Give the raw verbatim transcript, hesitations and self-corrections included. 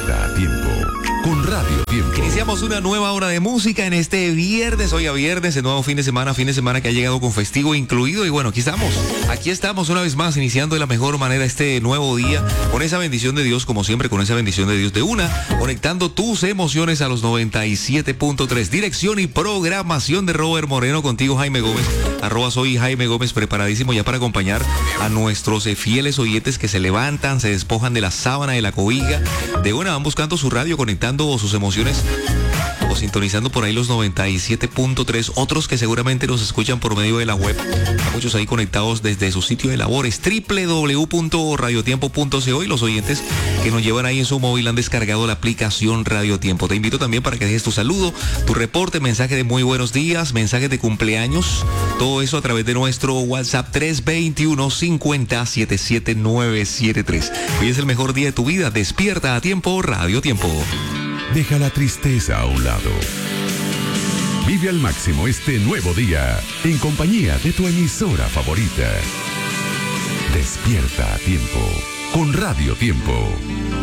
Despierta a tiempo con Radio Tiempo. Iniciamos una nueva hora de música en este viernes, hoy a viernes, el nuevo fin de semana, fin de semana que ha llegado con festivo incluido. Y bueno, aquí estamos, aquí estamos una vez más, iniciando de la mejor manera este nuevo día, con esa bendición de Dios, como siempre, con esa bendición de Dios de una, conectando tus emociones a los noventa y siete punto tres. Dirección y programación de Robert Moreno, contigo Jaime Gómez, arroba soy Jaime Gómez, preparadísimo ya para acompañar a nuestros eh, fieles oyentes que se levantan, se despojan de la sábana, de la cobija, de una van buscando su radio, conectando sus emociones o sintonizando por ahí los noventa y siete punto tres, otros que seguramente nos escuchan por medio de la web, a muchos ahí conectados desde su sitio de labores, doble u doble u doble u punto radio tiempo punto co, y los oyentes que nos llevan ahí en su móvil han descargado la aplicación Radio Tiempo. Te invito también para que dejes tu saludo, tu reporte, mensaje de muy buenos días, mensaje de cumpleaños, todo eso a través de nuestro WhatsApp tres dos uno, cinco cero, siete siete nueve siete tres. Hoy es el mejor día de tu vida, despierta a tiempo, Radio Tiempo. Deja la tristeza a un lado. Vive al máximo este nuevo día en compañía de tu emisora favorita. Despierta a tiempo con Radio Tiempo.